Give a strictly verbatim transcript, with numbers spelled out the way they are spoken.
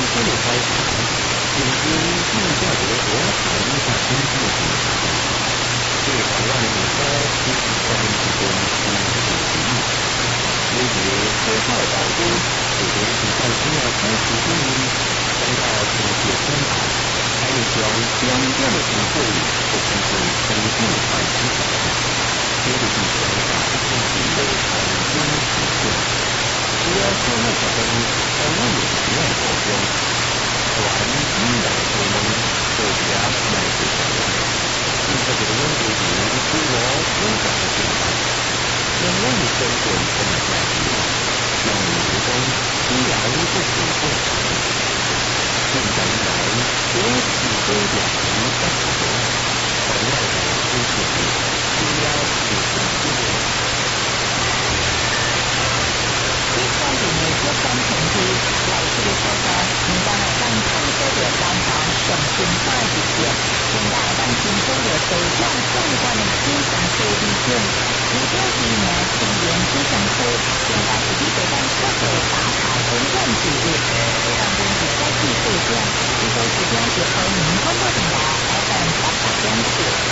天的开场，紧接映照着我海一下春天的景象。这海岸的景色其实在其中是一种奇异。因为说话导中，有的是在需要开始经营，直到世界天堂，还有将将这样的体会和机会呈现反思出来。接着进行打开自己的长江体会。只要看那小灯，在那里不要过光，玩应该做梦，做家乃是小灯。现在这个温度比自我温感的变化，让我们生活充满价值，让我们觉得依然不可控。现在一来，我只会表达在好多，同样的出现，需要有什么？ 一方面的国防成绩来这个国家，应该来当创作的南方上新化一点，现在当新中的北向相关的经常科理论，如果今年前沿经常科，现在是比北方科的打卡公认主义，当中是在地对象，一个指标是和民工作平台 F M 八八点四。